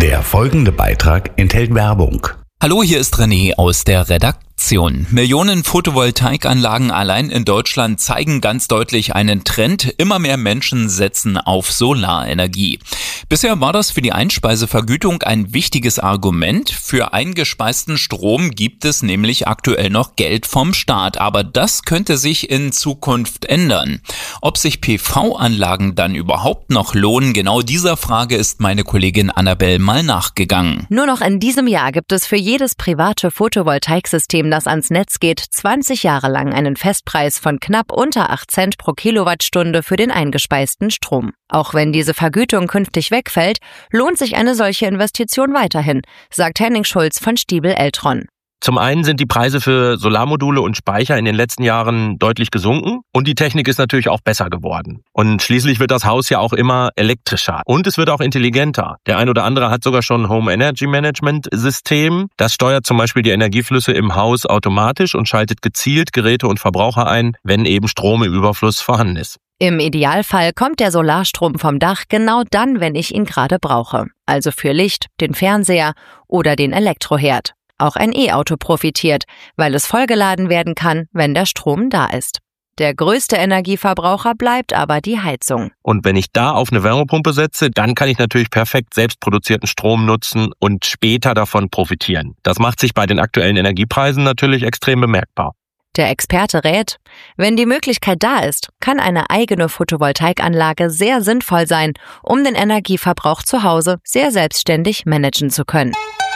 Der folgende Beitrag enthält Werbung. Hallo, hier ist René aus der Redaktion. Millionen Photovoltaikanlagen allein in Deutschland zeigen ganz deutlich einen Trend. Immer mehr Menschen setzen auf Solarenergie. Bisher war das für die Einspeisevergütung ein wichtiges Argument. Für eingespeisten Strom gibt es nämlich aktuell noch Geld vom Staat. Aber das könnte sich in Zukunft ändern. Ob sich PV-Anlagen dann überhaupt noch lohnen, genau dieser Frage ist meine Kollegin Annabelle mal nachgegangen. Nur noch in diesem Jahr gibt es für jedes private Photovoltaiksystem, das ans Netz geht, 20 Jahre lang einen Festpreis von knapp unter 8 Cent pro Kilowattstunde für den eingespeisten Strom. Auch wenn diese Vergütung künftig wegfällt, lohnt sich eine solche Investition weiterhin, sagt Henning Schulz von Stiebel Eltron. Zum einen sind die Preise für Solarmodule und Speicher in den letzten Jahren deutlich gesunken und die Technik ist natürlich auch besser geworden. Und schließlich wird das Haus ja auch immer elektrischer und es wird auch intelligenter. Der ein oder andere hat sogar schon ein Home Energy Management System. Das steuert zum Beispiel die Energieflüsse im Haus automatisch und schaltet gezielt Geräte und Verbraucher ein, wenn eben Strom im Überfluss vorhanden ist. Im Idealfall kommt der Solarstrom vom Dach genau dann, wenn ich ihn gerade brauche. Also für Licht, den Fernseher oder den Elektroherd. Auch ein E-Auto profitiert, weil es vollgeladen werden kann, wenn der Strom da ist. Der größte Energieverbraucher bleibt aber die Heizung. Und wenn ich da auf eine Wärmepumpe setze, dann kann ich natürlich perfekt selbstproduzierten Strom nutzen und später davon profitieren. Das macht sich bei den aktuellen Energiepreisen natürlich extrem bemerkbar. Der Experte rät, wenn die Möglichkeit da ist, kann eine eigene Photovoltaikanlage sehr sinnvoll sein, um den Energieverbrauch zu Hause sehr selbstständig managen zu können.